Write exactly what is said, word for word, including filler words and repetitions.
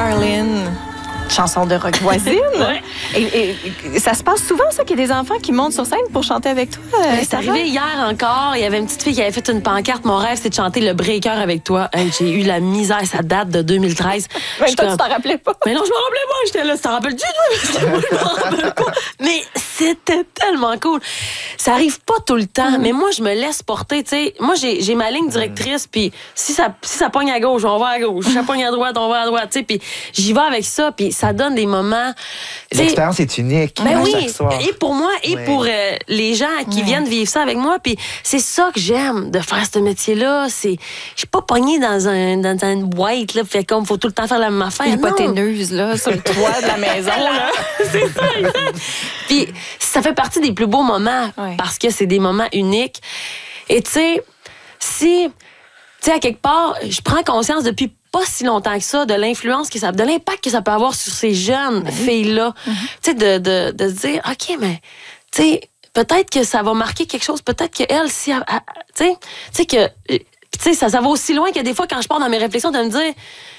Darlene. Chanson de rock voisine. Ouais. et, et ça se passe souvent, ça, qu'il y a des enfants qui montent sur scène pour chanter avec toi? Euh, c'est arrivé hier encore. Il y avait une petite fille qui avait fait une pancarte. Mon rêve, c'est de chanter le breaker avec toi. Hey, j'ai eu la misère. Ça date de deux mille treize. Mais toi, comme... tu t'en rappelais pas? Mais non, je m'en rappelais pas. J'étais là, tu t'en rappelles-tu? Je m'en rappelle pas. Mais c'était tellement cool. Ça arrive pas tout le temps, mm. mais moi, je me laisse porter. T'sais. Moi, j'ai, j'ai ma ligne directrice. Puis si ça, si ça pogne à gauche, on va à gauche. Si ça pogne à droite, on va à droite. Puis j'y vais avec ça. Puis ça donne des moments. L'expérience est unique. Ben oui, chaque soir. et pour moi, et oui. pour euh, les gens qui oui. viennent vivre ça avec moi. Puis c'est ça que j'aime de faire ce métier-là. C'est, je suis pas pognée dans un dans une boîte là, fait comme faut tout le temps faire la même affaire. Hypoténeuse là, sur le toit de la maison là. C'est ça, exact. Puis ça fait partie des plus beaux moments oui. parce que c'est des moments uniques. Et tu sais, si tu sais à quelque part, je prends conscience depuis pas si longtemps que ça, de l'influence que ça, de l'impact que ça peut avoir sur ces jeunes mm-hmm. filles-là. Mm-hmm. Tu sais, de, de, de se dire, OK, mais, tu sais, peut-être que ça va marquer quelque chose, peut-être qu'elle, si, tu sais, tu sais, que, tu sais, ça, ça va aussi loin que des fois, quand je pars dans mes réflexions, de me dire,